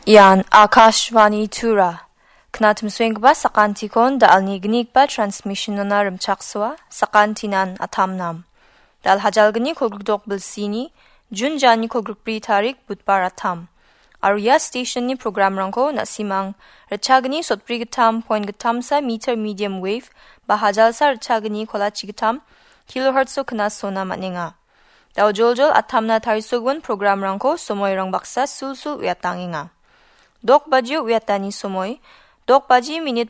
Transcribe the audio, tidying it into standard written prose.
Yan Akashvani Tura. Knatum swingba sakantikon daalni gnikba transmission na rimchakswa sakantinan atamnam. Dal hajalgani kogruk bilsini junjani kogrukpri tarik budbar atam. Arya station ni program rangko nasimang rachagani sotpri gatam point gatam sa meter medium wave bahajal sa rachagani kolachi gatam kilohertz so knas sona maninga. Daw joljol atamna tarisugwan program rangko somoy rang baksa sulsul uyatanginga. Dok baju uyatani somoy, dok baji minit